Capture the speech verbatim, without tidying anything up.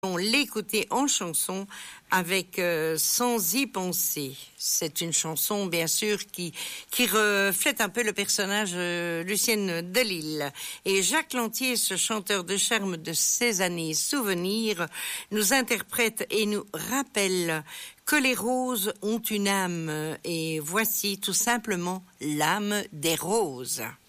On l'écoutait en chanson avec euh, Sans y penser. C'est une chanson, bien sûr, qui qui reflète un peu le personnage euh, Lucienne Delisle. Et Jacques Lantier, ce chanteur de charme de ces années souvenirs, nous interprète et nous rappelle que les roses ont une âme. Et voici tout simplement l'âme des roses.